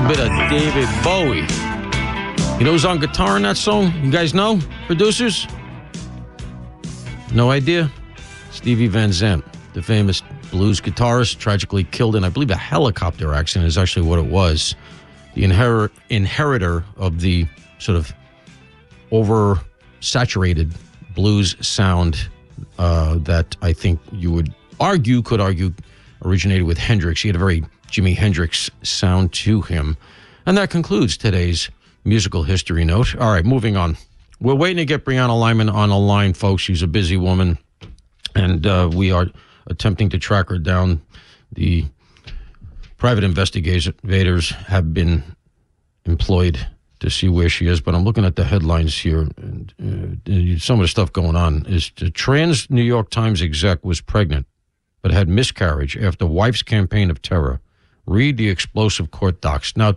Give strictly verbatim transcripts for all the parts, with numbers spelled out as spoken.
little bit of David Bowie. You know who's on guitar in that song? You guys know? Producers? No idea? Stevie Van Zandt, the famous blues guitarist, tragically killed in, I believe, a helicopter accident is actually what it was. The inher- inheritor of the sort of oversaturated blues sound uh, that I think you would argue, could argue, originated with Hendrix. He had a very Jimi Hendrix sound to him. And that concludes today's musical history note. All right, moving on. We're waiting to get Brianna Lyman on a line, folks. She's a busy woman, and uh, we are attempting to track her down. The private investigators have been employed to see where she is, but I'm looking at the headlines here. And, uh, some of the stuff going on is the trans New York Times exec was pregnant, but had miscarriage after wife's campaign of terror. Read the explosive court docs. Now,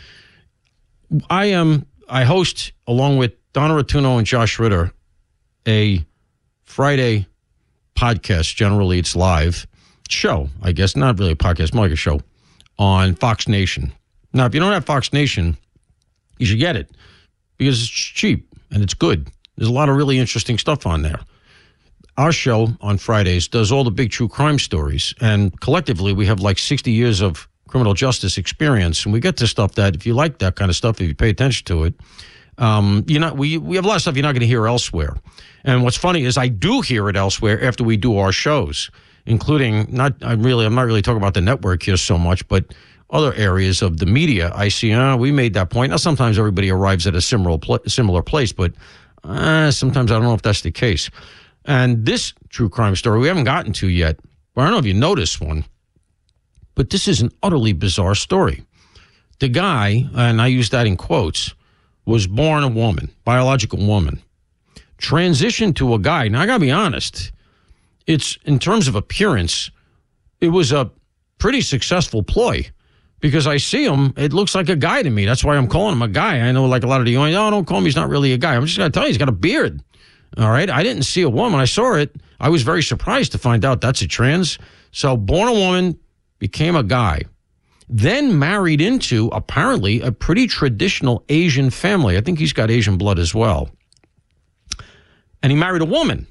I am I host, along with Donna Rotuno and Josh Ritter, a Friday podcast. Generally, it's live show, I guess. Not really a podcast, more like a show on Fox Nation. Now, if you don't have Fox Nation, you should get it because it's cheap and it's good. There's a lot of really interesting stuff on there. Our show on Fridays does all the big true crime stories, and collectively we have like sixty years of criminal justice experience, and we get to stuff that, if you like that kind of stuff, if you pay attention to it, um, you know, we we have a lot of stuff you're not going to hear elsewhere. And what's funny is I do hear it elsewhere after we do our shows, including not I really I'm not really talking about the network here so much, but other areas of the media. I see, uh, we made that point. Now, sometimes everybody arrives at a similar pl- similar place, but uh, sometimes I don't know if that's the case. And this true crime story we haven't gotten to yet, but I don't know if you noticed one, but this is an utterly bizarre story. The guy, and I use that in quotes, was born a woman, biological woman, transitioned to a guy. Now, I got to be honest, it's, in terms of appearance, it was a pretty successful ploy because I see him, it looks like a guy to me. That's why I'm calling him a guy. I know like a lot of the, oh, don't call him, he's not really a guy. I'm just going to tell you, he's got a beard. All right. I didn't see a woman. I saw it. I was very surprised to find out that's a trans. So born a woman, became a guy, then married into apparently a pretty traditional Asian family. I think he's got Asian blood as well. And he married a woman.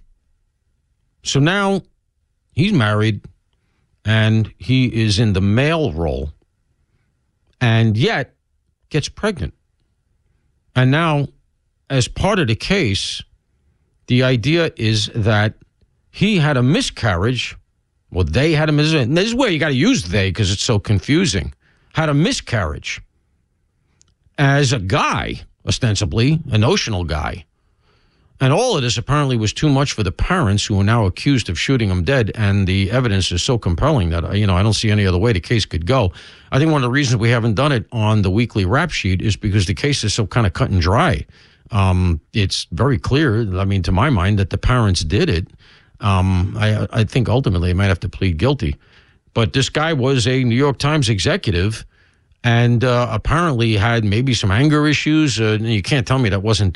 So now he's married and he is in the male role and yet gets pregnant. And now, as part of the case, the idea is that he had a miscarriage. Well, they had a miscarriage. And this is where you got to use they because it's so confusing. Had a miscarriage as a guy, ostensibly, a notional guy. And all of this apparently was too much for the parents who are now accused of shooting him dead. And the evidence is so compelling that, you know, I don't see any other way the case could go. I think one of the reasons we haven't done it on the weekly rap sheet is because the case is so kind of cut and dry. Um, it's very clear, I mean, to my mind, that the parents did it. Um, I, I think ultimately they might have to plead guilty. But this guy was a New York Times executive and uh, apparently had maybe some anger issues. Uh, you can't tell me that wasn't